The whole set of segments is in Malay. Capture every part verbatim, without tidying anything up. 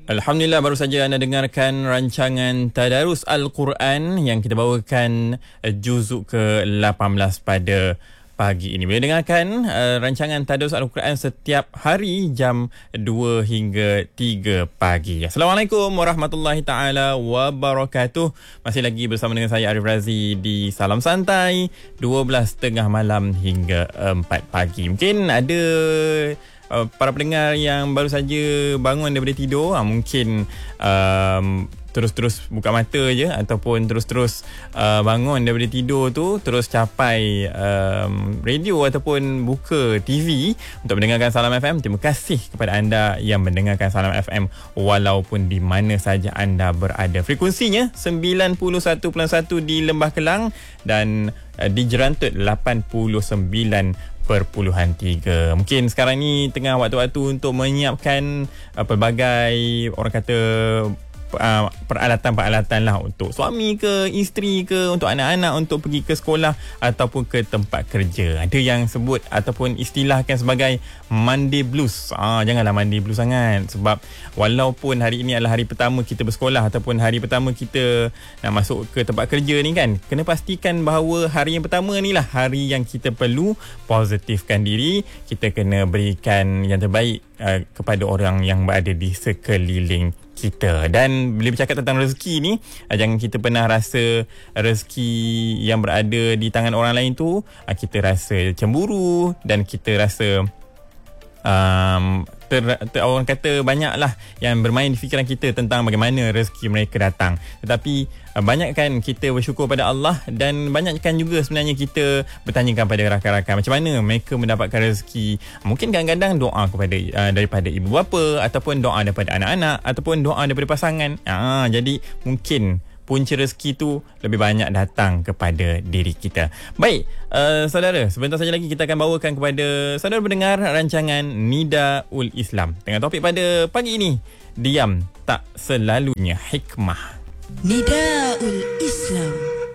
Alhamdulillah, baru saja anda dengarkan rancangan Tadarus Al-Quran yang kita bawakan juzuk ke lapan belas pada pagi ini. Boleh dengarkan uh, rancangan Tadarus Al-Quran setiap hari jam dua hingga tiga pagi. Assalamualaikum warahmatullahi taala wabarakatuh. Masih lagi bersama dengan saya Arif Razi di Salam Santai dua belas tengah malam hingga empat pagi. Mungkin ada Uh, para pendengar yang baru saja bangun daripada tidur, uh, mungkin um, terus-terus buka mata je ataupun terus-terus uh, bangun daripada tidur tu terus capai um, radio ataupun buka T V untuk mendengarkan Salam F M. Terima kasih kepada anda yang mendengarkan Salam F M walaupun di mana saja anda berada. Frekuensinya sembilan puluh satu perpuluhan satu di Lembah Kelang dan uh, di Jerantut lapan puluh sembilan perpuluhan tiga. Mungkin sekarang ni tengah waktu-waktu untuk menyiapkan uh, pelbagai orang kata Uh, peralatan-peralatan lah untuk suami ke, isteri ke, untuk anak-anak untuk pergi ke sekolah ataupun ke tempat kerja. Ada yang sebut ataupun istilahkan sebagai Monday Blues. Ah, janganlah Monday Blues sangat, sebab walaupun hari ini adalah hari pertama kita bersekolah ataupun hari pertama kita nak masuk ke tempat kerja ni kan, kena pastikan bahawa hari yang pertama ni lah hari yang kita perlu positifkan diri. Kita kena berikan yang terbaik uh, kepada orang yang berada di sekeliling kita. Dan bila bercakap tentang rezeki ni, jangan kita pernah rasa rezeki yang berada di tangan orang lain tu kita rasa cemburu dan kita rasa um, ter, ter, orang kata banyaklah yang bermain di fikiran kita tentang bagaimana rezeki mereka datang. Tetapi banyakkan kita bersyukur pada Allah dan banyakkan juga sebenarnya kita bertanyakan pada rakan-rakan macam mana mereka mendapatkan rezeki. Mungkin kadang-kadang doa kepada uh, daripada ibu bapa ataupun doa daripada anak-anak ataupun doa daripada pasangan. Ah, jadi mungkin punca rezeki tu lebih banyak datang kepada diri kita. Baik, uh, saudara, sebentar saja lagi kita akan bawakan kepada saudara pendengar rancangan Nidaul Islam dengan topik pada pagi ini, diam tak selalunya hikmah. Nidaul Islam.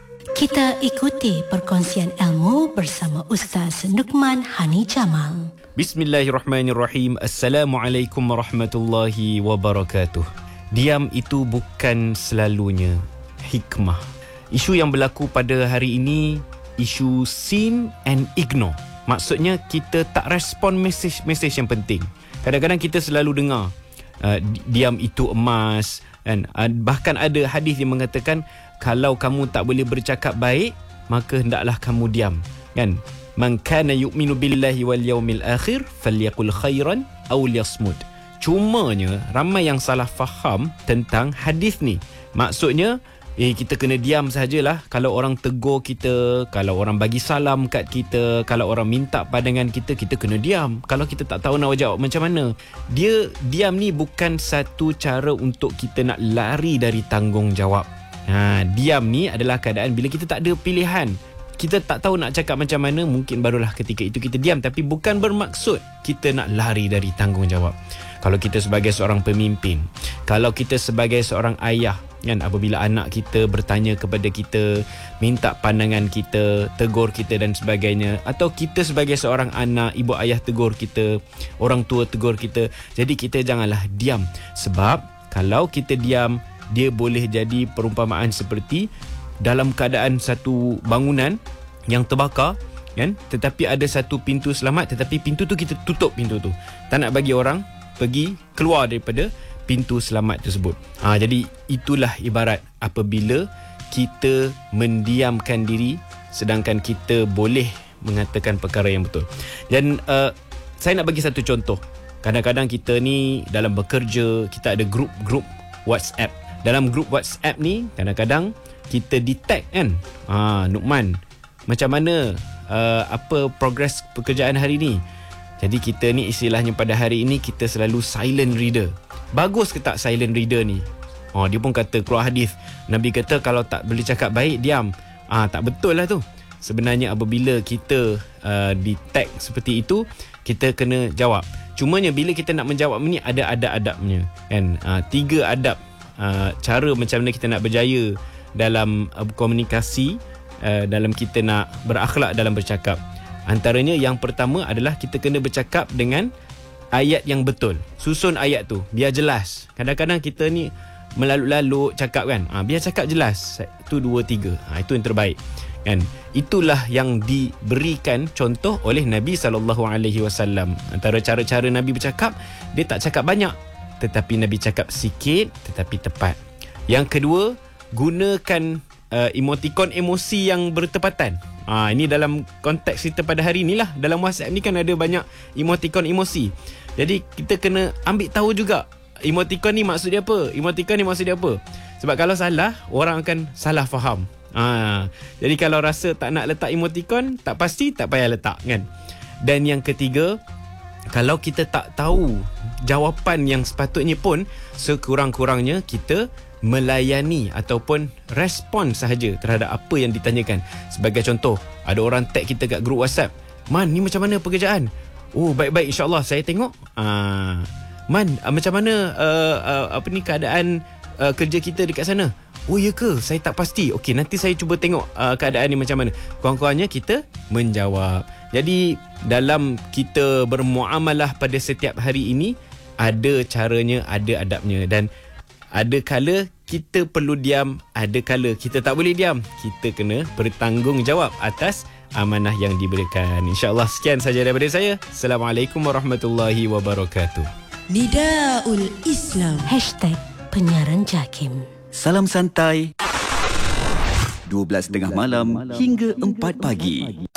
Kita ikuti perkongsian ilmu bersama Ustaz Nukman Hani Jamal. Bismillahirrahmanirrahim. Assalamualaikum warahmatullahi wabarakatuh. Diam itu bukan selalunya hikmah. Isu yang berlaku pada hari ini, isu seen and ignore. Maksudnya kita tak respon mesej-mesej yang penting. Kadang-kadang kita selalu dengar uh, diam itu emas. Kan? Bahkan ada hadis yang mengatakan kalau kamu tak boleh bercakap baik, maka hendaklah kamu diam. Kan? Man kana yu'minu billahi wal yawmil akhir falyaqul khairan aw liyasmut. Cumanya ramai yang salah faham tentang hadis ni. Maksudnya eh kita kena diam sajalah kalau orang tegur kita, kalau orang bagi salam kat kita, kalau orang minta pandangan kita, kita kena diam. Kalau kita tak tahu nak jawab macam mana. Dia diam ni bukan satu cara untuk kita nak lari dari tanggungjawab. Ha, diam ni adalah keadaan bila kita tak ada pilihan. Kita tak tahu nak cakap macam mana, mungkin barulah ketika itu kita diam. Tapi bukan bermaksud kita nak lari dari tanggungjawab. Kalau kita sebagai seorang pemimpin, kalau kita sebagai seorang ayah, kan, apabila anak kita bertanya kepada kita, minta pandangan kita, tegur kita dan sebagainya, atau kita sebagai seorang anak, ibu ayah tegur kita, orang tua tegur kita, jadi kita janganlah diam. Sebab kalau kita diam, dia boleh jadi perumpamaan seperti dalam keadaan satu bangunan yang terbakar, kan, tetapi ada satu pintu selamat, tetapi pintu tu kita tutup pintu tu. Tak nak bagi orang pergi keluar daripada pintu selamat tersebut. Ha, jadi itulah ibarat apabila kita mendiamkan diri sedangkan kita boleh mengatakan perkara yang betul. Dan uh, saya nak bagi satu contoh. Kadang-kadang kita ni dalam bekerja, kita ada grup-grup WhatsApp. Dalam grup WhatsApp ni kadang-kadang kita detect kan, ha, Nukman, macam mana uh, apa progres pekerjaan hari ni. Jadi kita ni istilahnya pada hari ini kita selalu silent reader. Bagus ke tak silent reader ni? Oh, dia pun kata keluar hadis. Nabi kata kalau tak boleh cakap baik, diam. Ah, tak betul lah tu. Sebenarnya apabila kita uh, di tag seperti itu, kita kena jawab. Cumanya bila kita nak menjawab ni ada adab-adabnya. Kan? Ah, tiga adab uh, cara macam mana kita nak berjaya dalam uh, komunikasi, uh, dalam kita nak berakhlak dalam bercakap. Antaranya yang pertama adalah kita kena bercakap dengan ayat yang betul. Susun ayat tu biar jelas. Kadang-kadang kita ni melalut-lalut cakap kan. Ha, biar cakap jelas. Satu, dua, tiga. Ha, itu yang terbaik. Kan? Itulah yang diberikan contoh oleh Nabi sallallahu alaihi wasallam. Antara cara-cara Nabi bercakap, dia tak cakap banyak, tetapi Nabi cakap sikit tetapi tepat. Yang kedua, gunakan uh, emotikon emosi yang bertepatan. Ha, ini dalam konteks kita pada hari ni lah. Dalam WhatsApp ni kan ada banyak emotikon emosi. Jadi kita kena ambil tahu juga emotikon ni maksud dia apa, emotikon ni maksud dia apa. Sebab kalau salah, orang akan salah faham. Ha, jadi kalau rasa tak nak letak emotikon, tak pasti, tak payah letak kan. Dan yang ketiga, kalau kita tak tahu jawapan yang sepatutnya pun, sekurang-kurangnya kita melayani ataupun respon sahaja terhadap apa yang ditanyakan. Sebagai contoh, ada orang tag kita kat grup WhatsApp, "Man, ni macam mana pekerjaan?" "Oh, baik-baik, insyaAllah saya tengok." Ah, "Man, macam mana uh, uh, apa ni keadaan uh, kerja kita dekat sana?" "Oh ya ke? Saya tak pasti." "Okey, nanti saya cuba tengok uh, keadaan ni macam mana." Kurang-kurangnya kita menjawab. Jadi dalam kita bermuamalah pada setiap hari ini, ada caranya, ada adabnya. Dan ada kala kita perlu diam, ada kala kita tak boleh diam. Kita kena bertanggungjawab atas amanah yang diberikan. InsyaAllah sekian saja daripada saya. Assalamualaikum warahmatullahi wabarakatuh. Nidaul Islam. Hashtag Penyiaran Jakim. Salam santai. dua belas tiga puluh malam hingga empat pagi.